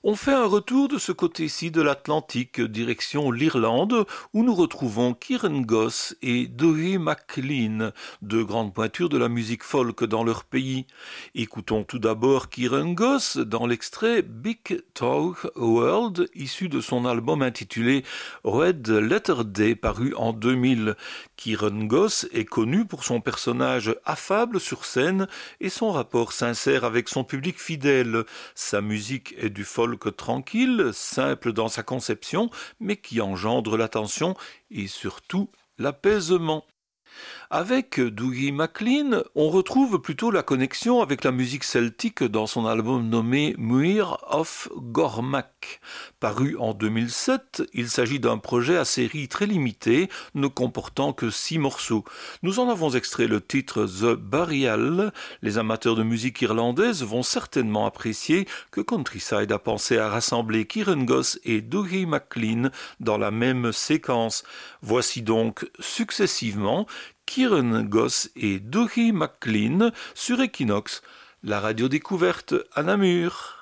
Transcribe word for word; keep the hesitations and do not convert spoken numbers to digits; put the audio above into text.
On fait un retour de ce côté-ci de l'Atlantique, direction l'Irlande, où nous retrouvons Kieran Goss et Doherty McLean, deux grandes pointures de la musique folk dans leur pays. Écoutons tout d'abord Kieran Goss dans l'extrait Big Talk World, issu de son album intitulé Red Letter Day, paru en deux mille. Kieran Goss est connu pour son personnage affable sur scène et son rapport sincère avec son public fidèle. Sa musique est du folk tranquille, simple dans sa conception, mais qui engendre l'attention et surtout l'apaisement. Avec Dougie MacLean, on retrouve plutôt la connexion avec la musique celtique dans son album nommé Muir of Gormac. Paru en deux mille sept, il s'agit d'un projet à série très limitée, ne comportant que six morceaux. Nous en avons extrait le titre The Burial. Les amateurs de musique irlandaise vont certainement apprécier que Countryside a pensé à rassembler Kieran Goss et Dougie MacLean dans la même séquence. Voici donc successivement Kieran Goss et Dougie MacLean sur Equinox, la radio découverte à Namur.